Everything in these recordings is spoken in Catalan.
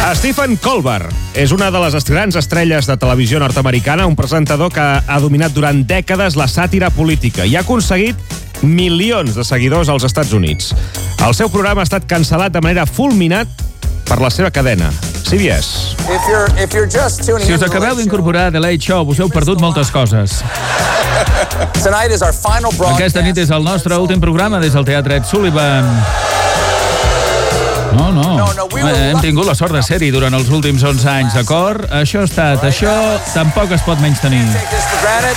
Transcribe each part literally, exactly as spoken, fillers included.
Stephen Colbert és una de les grans estrelles de televisió nord-americana, un presentador que ha dominat durant dècades la sàtira política i ha aconseguit milions de seguidors als Estats Units. El seu programa ha estat cancel·lat de manera fulminat per la seva cadena, C B S. If you're, if you're just tuning Si us acabeu d'incorporar a The Late Show, us heu perdut moltes coses. Tonight is our final broadcast. Aquesta nit és el nostre últim programa des del Teatre Ed Sullivan. No, no. No, no, we will- Eh, Hem tingut la sort de ser-hi durant els últims onze anys, d'acord? Això ha estat. Això tampoc es pot menystenir. Take this for granted.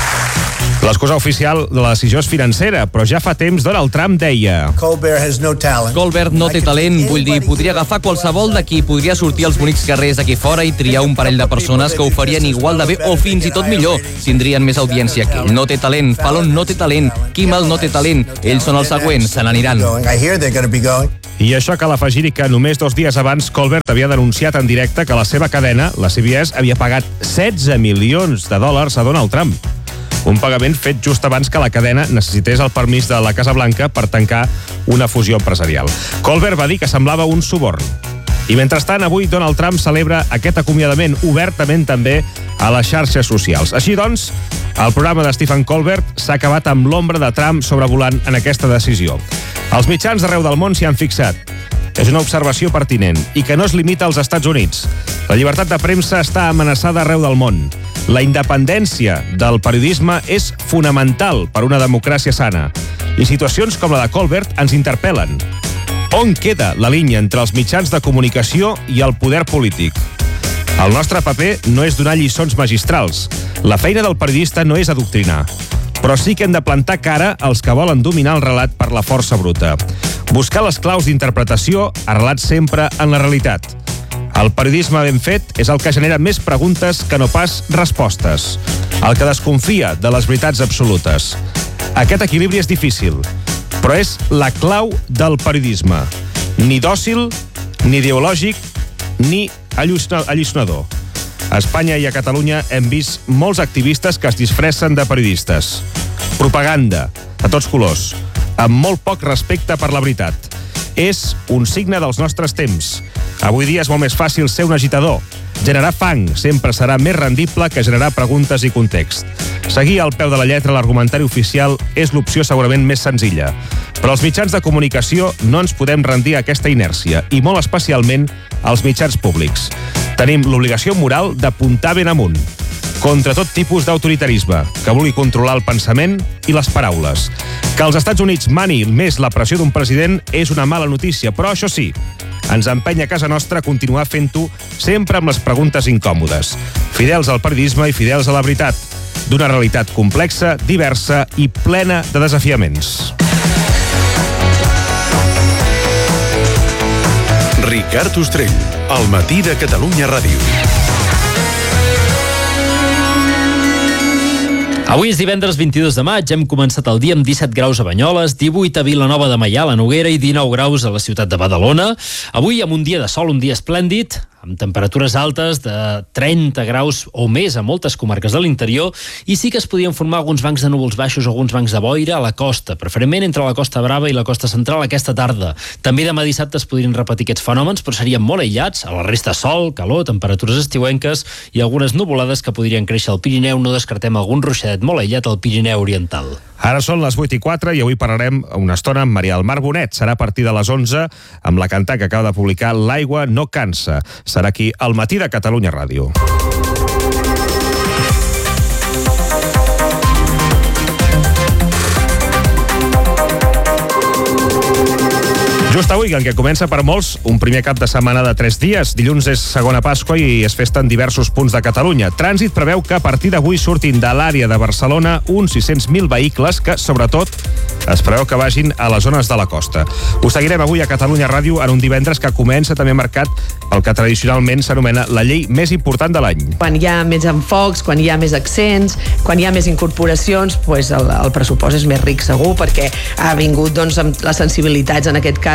L'excusa oficial de la decisió és financera, però ja fa temps Donald Trump deia: Colbert has no talent. Colbert no té talent, vull dir, podria agafar qualsevol d'aquí, podria sortir als bonics carrers d'aquí fora i triar un parell de persones que ho farien igual de bé o fins i tot millor. Tindrien més audiència que ell. No té talent, Fallon no té talent, Kimmel no té talent. Ells són els següents, se n'aniran. I hear they're going to be going. I això cal afegir-hi que només dos dies abans Colbert havia denunciat en directe que la seva cadena, la C B S, havia pagat setze milions de dòlars a Donald Trump. Un pagament fet just abans que la cadena necessités el permís de la Casa Blanca per tancar una fusió empresarial. Colbert va dir que semblava un suborn. I mentrestant, avui Donald Trump celebra aquest acomiadament obertament també a les xarxes socials. Així doncs, el programa de Stephen Colbert s'ha acabat amb l'ombra de Trump sobrevolant en aquesta decisió. Els mitjans d'arreu del món s'hi han fixat. És una observació pertinent i que no es limita als Estats Units. La llibertat de premsa està amenaçada arreu del món. La independència del periodisme és fonamental per una democràcia sana. I situacions com la de Colbert ens interpel·len. On queda la línia entre els mitjans de comunicació i el poder polític? El nostre paper no és donar lliçons magistrals. La feina del periodista no és adoctrinar. Però sí que hem de plantar cara als que volen dominar el relat per la força bruta. Buscar les claus d'interpretació arrelat sempre en la realitat. El periodisme ben fet és el que genera més preguntes que no pas respostes. El que desconfia de les veritats absolutes. Aquest equilibri és difícil, però és la clau del periodisme. Ni dòcil, ni ideològic, ni alliçonador. A Espanya i a Catalunya hem vist molts activistes que es disfressen de periodistes. Propaganda, de tots colors, amb molt poc respecte per la veritat. És un signe dels nostres temps. Avui dia és molt més fàcil ser un agitador. Generar fang sempre serà més rendible que generar preguntes i context. Seguir al peu de la lletra l'argumentari oficial és l'opció segurament més senzilla. Però els mitjans de comunicació no ens podem rendir a aquesta inèrcia, i molt especialment als mitjans públics. Tenim l'obligació moral d'apuntar ben amunt, contra tot tipus d'autoritarisme que vulgui controlar el pensament i les paraules. Que els Estats Units mani més la pressió d'un president és una mala notícia, però això sí, ens empenya a casa nostra a continuar fent-ho sempre amb les preguntes incòmodes, fidels al periodisme i fidels a la veritat, d'una realitat complexa, diversa i plena de desafiaments. Ricard Ostrell, al matí de Catalunya Ràdio. Avui és divendres vint-i-dos de maig, hem començat el dia amb disset graus a Banyoles, divuit a Vilanova de Meià, a la Noguera, i dinou graus a la ciutat de Badalona. Avui amb un dia de sol, un dia esplèndid, amb temperatures altes de trenta graus o més a moltes comarques de l'interior, i sí que es podien formar alguns bancs de núvols baixos o alguns bancs de boira a la costa, preferentment entre la Costa Brava i la Costa Central aquesta tarda. També demà dissabte es podrien repetir aquests fenòmens, però serien molt aïllats. A la resta sol, calor, temperatures estiuenques i algunes nuvolades que podrien créixer al Pirineu. No descartem algun ruixadet molt aïllat al Pirineu Oriental. Ara són les vuit i quatre i avui parlarem una estona amb Maria del Mar Bonet. Serà a partir de les onze amb la cantar que acaba de publicar L'aigua no cansa. Serà aquí al matí de Catalunya Ràdio. Just avui, en què comença per molts un primer cap de setmana de tres dies. Dilluns és segona Pasqua i es festa en diversos punts de Catalunya. Trànsit preveu que a partir d'avui surtin de l'àrea de Barcelona uns sis-cents mil vehicles que, sobretot, es preveu que vagin a les zones de la costa. Ho seguirem avui a Catalunya Ràdio en un divendres que comença també marcat pel que tradicionalment s'anomena la llei més important de l'any. Quan hi ha més enfocs, quan hi ha més accents, quan hi ha més incorporacions, pues el, el pressupost és més ric segur, perquè ha vingut doncs, amb les sensibilitats, en aquest cas,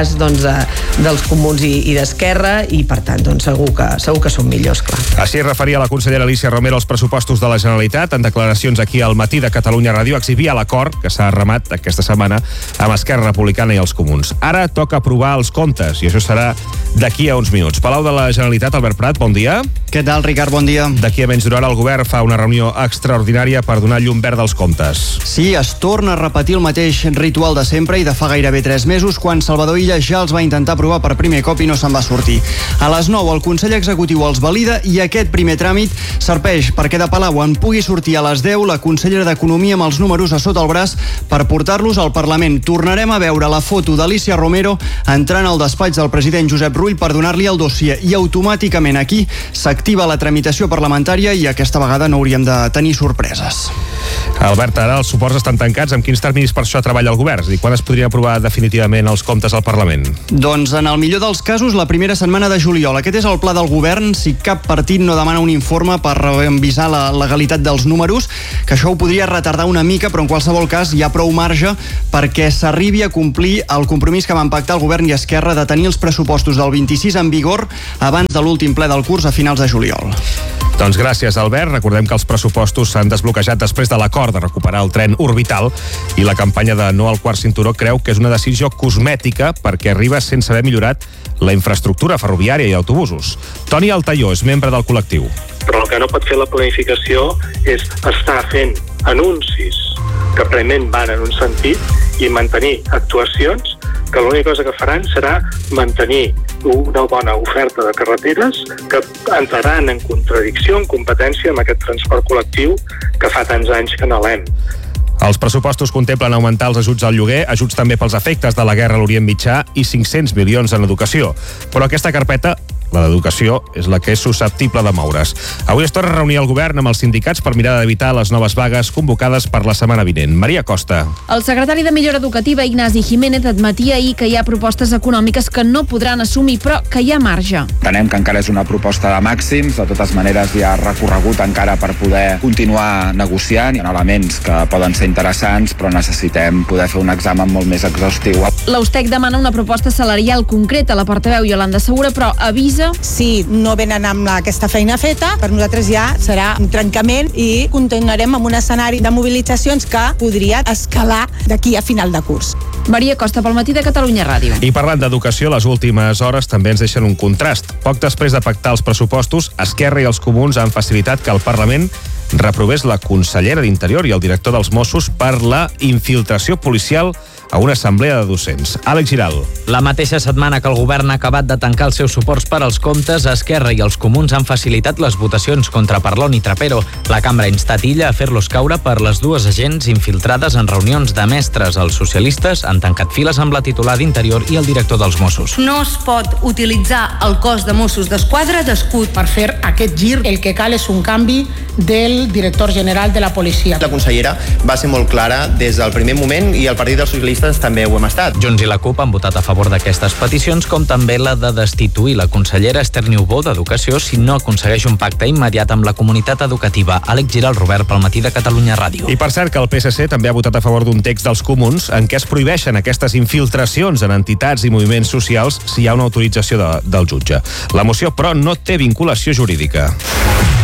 cas doncs, dels Comuns i, i d'Esquerra, i per tant doncs, segur, que, segur que són millors, clar. Així es referia la consellera Alícia Romero als pressupostos de la Generalitat. En declaracions aquí al Matí de Catalunya Ràdio exhibia l'acord que s'ha remat aquesta setmana amb Esquerra Republicana i els Comuns. Ara toca aprovar els comptes i això serà d'aquí a uns minuts. Palau de la Generalitat, Albert Prat, bon dia. Què tal, Ricard? Bon dia. D'aquí a menys d'una hora el govern fa una reunió extraordinària per donar llum verd als comptes. Sí, es torna a repetir el mateix ritual de sempre i de fa gairebé tres mesos, quan Salvador Illa ja els va intentar aprovar per primer cop i no se'n va sortir. A les nou el Consell Executiu els valida i aquest primer tràmit serveix perquè de Palau en pugui sortir a les deu la consellera d'Economia amb els números a sota el braç per portar-los al Parlament. Tornarem a veure la foto d'Alícia Romero entrant al despatx del president Josep Rull per donar-li el dossier i automàticament aquí s'activa la tramitació parlamentària i aquesta vegada no hauríem de tenir sorpreses. Albert, ara els suports estan tancats. Amb quins terminis per això treballa el govern? I quan es podrien aprovar definitivament els comptes al Parlament? Doncs en el millor dels casos la primera setmana de juliol. Aquest és el pla del govern si cap partit no demana un informe per revisar la legalitat dels números, que això ho podria retardar una mica, però en qualsevol cas hi ha prou marge perquè s'arribi a complir el compromís que van pactar el govern i Esquerra de tenir els pressupostos del vint-i-sis en vigor abans de l'últim ple del curs a finals de juliol. Doncs gràcies, Albert. Recordem que els pressupostos s'han desbloquejat després de l'acord de recuperar el tren orbital i la campanya de No al quart cinturó creu que és una decisió cosmètica perquè arriba sense haver millorat la infraestructura ferroviària i autobusos. Toni Altaió és membre del col·lectiu. Però el que no pot fer la planificació és estar fent anuncis que prement van en un sentit i mantenir actuacions que l'única cosa que faran serà mantenir una bona oferta de carreteres que entraran en contradicció, en competència amb aquest transport col·lectiu que fa tants anys que anhelem. Els pressupostos contemplen augmentar els ajuts al lloguer, ajuts també pels efectes de la guerra a l'Orient Mitjà i cinc-cents milions en educació. Però aquesta carpeta, la d'educació, és la que és susceptible de moure's. Avui es torna a reunir el govern amb els sindicats per mirar d'evitar les noves vagues convocades per la setmana vinent. Maria Costa. El secretari de Millora Educativa, Ignasi Jiménez, admetia ahir que hi ha propostes econòmiques que no podran assumir, però que hi ha marge. Entenem que encara és una proposta de màxims, de totes maneres hi ha recorregut encara per poder continuar negociant. Hi ha elements que poden ser interessants, però necessitem poder fer un examen molt més exhaustiu. L'Austec demana una proposta salarial concreta a la portaveu Iolanda Segura, però avisa si no venen amb aquesta feina feta, per nosaltres ja serà un trencament i continuarem amb un escenari de mobilitzacions que podria escalar d'aquí a final de curs. Maria Costa, pel Matí de Catalunya Ràdio. I parlant d'educació, les últimes hores també ens deixen un contrast. Poc després de pactar els pressupostos, Esquerra i els Comuns han facilitat que el Parlament reprovés la consellera d'Interior i el director dels Mossos per la infiltració policial a una assemblea de docents. Àlex Giral. La mateixa setmana que el govern ha acabat de tancar els seus suports per als comptes, Esquerra i els Comuns han facilitat les votacions contra Parlon i Trapero. La cambra ha instat Illa a fer-los caure per les dues agents infiltrades en reunions de mestres. Els socialistes han tancat files amb la titular d'Interior i el director dels Mossos. No es pot utilitzar el cos de Mossos d'Esquadra d'escut. Per fer aquest gir, el que cal és un canvi del director general de la policia. La consellera va ser molt clara des del primer moment i el Partit dels Socialistes també ho hem estat. Junts i la CUP han votat a favor d'aquestes peticions, com també la de destituir la consellera Esther Niubó d'Educació si no aconsegueix un pacte immediat amb la comunitat educativa. Àlex Giral, Robert, pel Matí de Catalunya Ràdio. I per cert que el P S C també ha votat a favor d'un text dels Comuns en què es prohibeixen aquestes infiltracions en entitats i moviments socials si hi ha una autorització de, del jutge. La moció, però, no té vinculació jurídica.